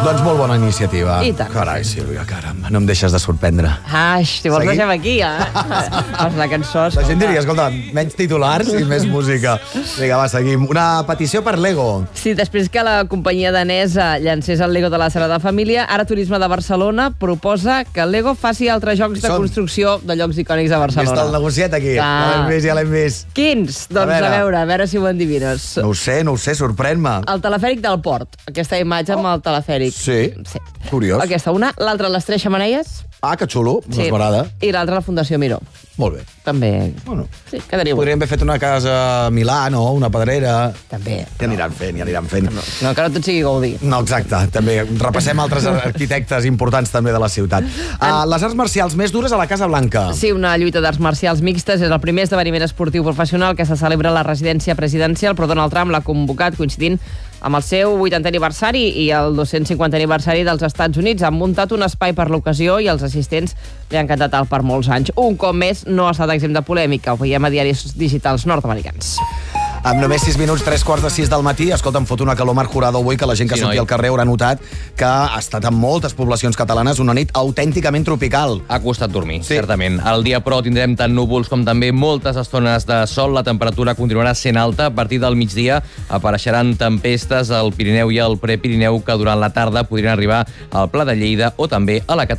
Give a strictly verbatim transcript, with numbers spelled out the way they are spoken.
Doncs molt bona iniciativa. I tant. Carai, Sílvia, caram, no em deixes de sorprendre. Aix, si vols Seguim? deixem aquí, eh? Pues la cançó... La gent diria, escolta, menys titulars i més música. Vinga, va, seguim. Una petició per Lego. Sí, després que la companyia danesa llancés el Lego de la Sagrada Família, ara Turisme de Barcelona proposa que el Lego faci altres jocs de Són- construcció de llocs icònics de Vist Barcelona. el negociat aquí? Ah. Ja l'hem vist, ja l'hem vist. Quins? Doncs a veure. veure, a veure, a veure si ho endivines. No ho sé, no ho sé, sorprèn-me. El telefèric del port. Aquesta imatge amb el telefèric. Sí, Sí. curiós. Aquesta una. L'altra, les Tres Xemeneies. Ah, que xulo, una esbarada. I l'altra, la Fundació Miró. Molt bé. També. Bueno, Sí, quedaria bo. podríem haver fet una casa a Milà, no? Una pedrera. També. Ja aniran fent, ja aniran fent. No, que no tot sigui Gaudí. No, exacte. També repassem altres arquitectes importants també de la ciutat. Uh, les arts marcials més dures a la Casa Blanca. Sí, una lluita d'arts marcials mixtes és el primer esdeveniment esportiu professional que se celebra a la residència presidencial, però Donald Trump l'ha convocat coincidint amb el seu vuitantè aniversari i el dos-cents cinquantè aniversari dels Estats Units. Han muntat un espai per l'ocasió i els assistents li han cantat alt per molts anys. Un cop més, no ha estat exempt de polèmica. Ho veiem a diaris digitals nord-americans. Amb només sis minuts, tres quarts de sis del matí, escolta, em fot una calor Marc Jurado avui, que la gent que Sí, surti noi. al carrer haurà notat que ha estat en moltes poblacions catalanes una nit autènticament tropical. Ha costat dormir, Sí. sí. certament. Al dia, però, tindrem tant núvols com també moltes estones de sol. La temperatura continuarà sent alta. A partir del migdia apareixeran tempestes al Pirineu i al Prepirineu que durant la tarda podrien arribar al Pla de Lleida o també a la Catalunya.